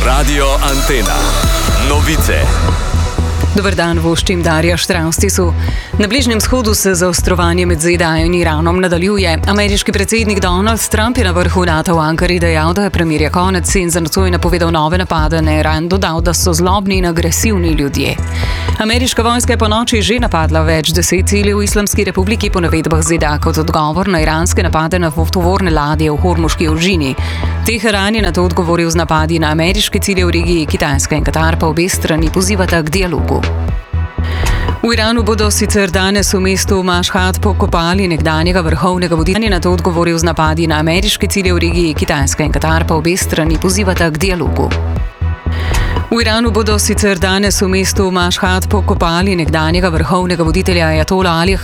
Radio Antena. Novice. Dober dan, voščim Darja Štravstisu. Na Bližnjem vzhodu se zaostrovanje med ZDA in Iranom nadaljuje. Ameriški predsednik Donald Trump je na vrhu NATO v Ankari dejal, da je premirje konec in za nocoj napovedal nove napade na Iran, dodal, da so zlobni in agresivni ljudje. Ameriška vojska je po noči že napadla več 10 ciljev v Islamski republiki po navedbah ZDA kot odgovor na iranske napade na tovorne ladje v Hormuški ožini. Teheran je na to odgovoril z napadi na ameriške cilje v regiji. Kitajska in Katar pa obe strani pozivata k dialogu. V Iranu bodo sicer danes v mestu Mašhad pokopali nekdanjega vrhovnega voditelja, na to odgovoril z napadi na ameriške cilje v regiji. Kitajska in Katar pa obe strani pozivata k dialogu. V Iranu bodo sicer danes v mestu Mašhad pokopali nekdanjega vrhovnega voditelja ajatola Ali